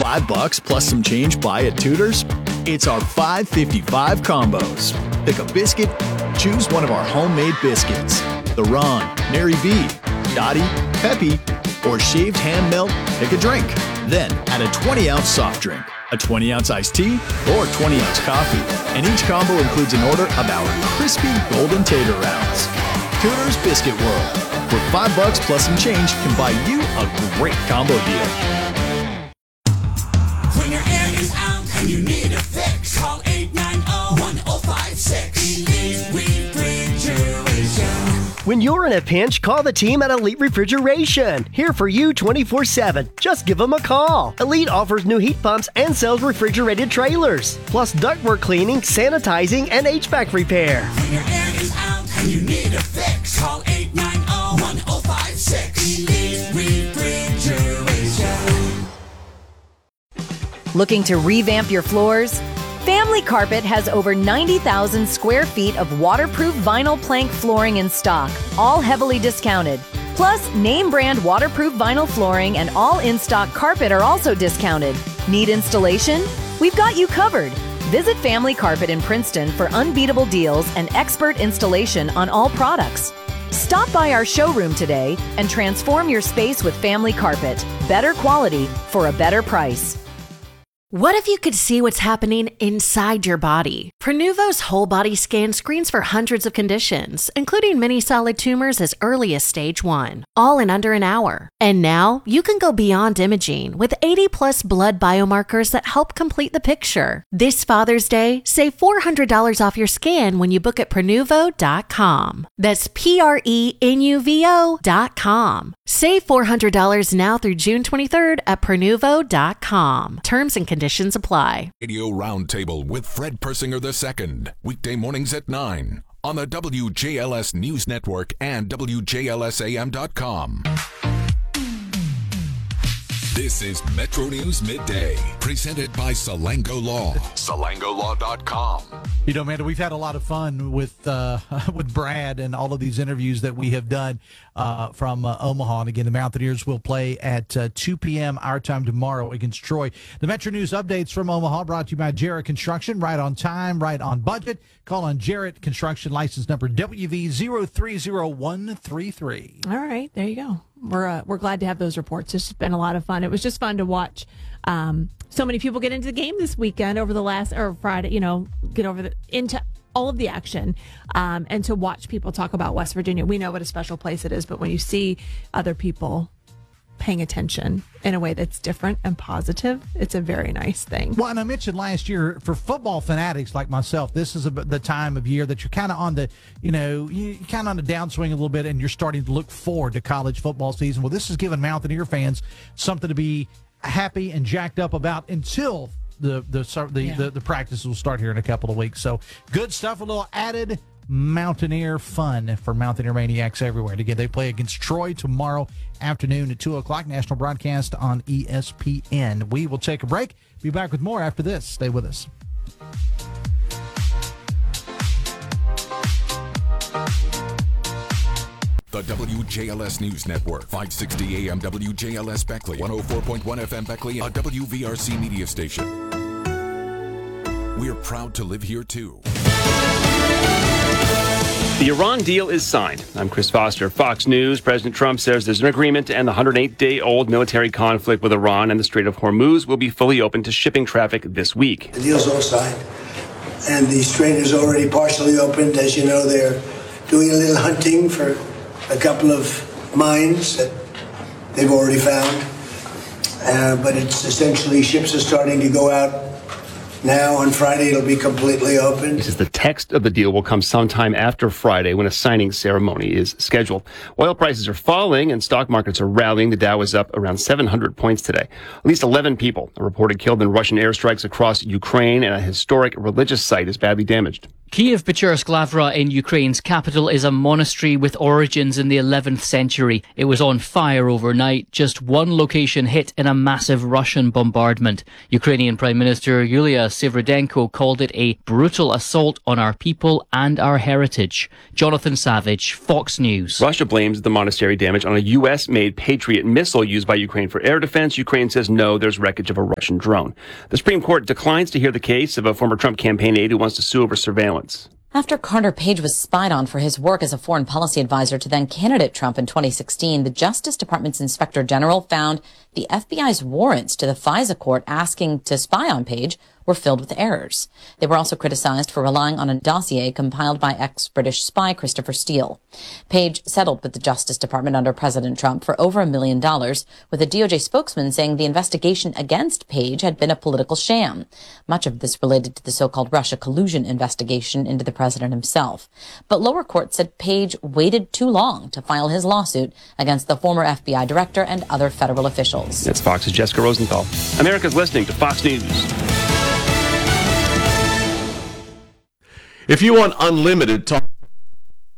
$5 plus some change buy at Tudor's? It's our $5.55 combos. Pick a biscuit, choose one of our homemade biscuits. The Ron, Mary B, Dottie, Peppy, or shaved hand melt, pick a drink. Then add a 20-ounce soft drink, a 20-ounce iced tea, or 20-ounce coffee. And each combo includes an order of our crispy golden tater rounds. Tudor's Biscuit World, where $5 plus some change can buy you a great combo deal. When your air is out and you need a fix, call 890-1056. Elite Refrigeration. When you're in a pinch, call the team at Elite Refrigeration. Here for you 24/7. Just give them a call. Elite offers new heat pumps and sells refrigerated trailers, plus ductwork cleaning, sanitizing, and HVAC repair. When your air is out and you need a fix, call 890-1056. Elite Refrigeration. Looking to revamp your floors? Family Carpet has over 90,000 square feet of waterproof vinyl plank flooring in stock, all heavily discounted. Plus, name brand waterproof vinyl flooring and all in-stock carpet are also discounted. Need installation? We've got you covered. Visit Family Carpet in Princeton for unbeatable deals and expert installation on all products. Stop by our showroom today and transform your space with Family Carpet. Better quality for a better price. What if you could see what's happening inside your body? Prenuvo's whole body scan screens for hundreds of conditions, including many solid tumors as early as stage 1, all in under an hour. And now you can go beyond imaging with 80+ blood biomarkers that help complete the picture. This Father's Day, save $400 off your scan when you book at Prenuvo.com. That's Prenuvo.com. Save $400 now through June 23rd at Prenuvo.com. Terms and conditions apply. Radio Roundtable with Fred Persinger II. Weekday mornings at 9 on the WJLS News Network and WJLSAM.com. This is Metro News Midday, presented by Salango Law. SalangoLaw.com. You know, Amanda, we've had a lot of fun with Brad and all of these interviews that we have done from Omaha. And again, the Mountaineers will play at 2 p.m. our time tomorrow against Troy. The Metro News updates from Omaha brought to you by Jarrett Construction. Right on time, right on budget. Call on Jarrett Construction, license number WV030133. All right, there you go. We're glad to have those reports. It's been a lot of fun. It was just fun to watch so many people get into the game this weekend Friday, get into all of the action and to watch people talk about West Virginia. We know what a special place it is, but when you see other people paying attention in a way that's different and positive, it's a very nice thing. Well, and I mentioned last year, for football fanatics like myself, this is the time of year that you're kind of on the, you're kind of on the downswing a little bit, and you're starting to look forward to college football season. Well, this has given Mountaineer fans something to be happy and jacked up about until the practices will start here in a couple of weeks. So good stuff, a little added Mountaineer fun for Mountaineer maniacs everywhere. Again, they play against Troy tomorrow afternoon at 2 o'clock, national broadcast on ESPN. We will take a break. Be back with more after this. Stay with us. The WJLS News Network, 560 AM WJLS Beckley, 104.1 FM Beckley, a WVRC media station. We're proud to live here, too. The Iran deal is signed. I'm Chris Foster, Fox News. President Trump says there's an agreement to end the 108-day-old military conflict with Iran, and the Strait of Hormuz will be fully open to shipping traffic this week. The deal's all signed, and the strait is already partially opened. As you know, they're doing a little hunting for a couple of mines that they've already found, but it's essentially ships are starting to go out. Now, on Friday, it'll be completely open. He says the text of the deal will come sometime after Friday when a signing ceremony is scheduled. Oil prices are falling and stock markets are rallying. The Dow is up around 700 points today. At least 11 people are reported killed in Russian airstrikes across Ukraine, and a historic religious site is badly damaged. Kiev-Pечersk Lavra in Ukraine's capital is a monastery with origins in the 11th century. It was on fire overnight, just one location hit in a massive Russian bombardment. Ukrainian Prime Minister Yulia Sviridenko called it a brutal assault on our people and our heritage. Jonathan Savage, Fox News. Russia blames the monastery damage on a U.S.-made Patriot missile used by Ukraine for air defense. Ukraine says no, there's wreckage of a Russian drone. The Supreme Court declines to hear the case of a former Trump campaign aide who wants to sue over surveillance. After Carter Page was spied on for his work as a foreign policy advisor to then-candidate Trump in 2016, the Justice Department's Inspector General found the FBI's warrants to the FISA court asking to spy on Page were filled with errors. They were also criticized for relying on a dossier compiled by ex-British spy Christopher Steele. Page settled with the Justice Department under President Trump for over $1 million, with a DOJ spokesman saying the investigation against Page had been a political sham. Much of this related to the so-called Russia collusion investigation into the president himself. But lower court said Page waited too long to file his lawsuit against the former FBI director and other federal officials. That's Fox's Jessica Rosenthal. America's listening to Fox News. If you want unlimited talk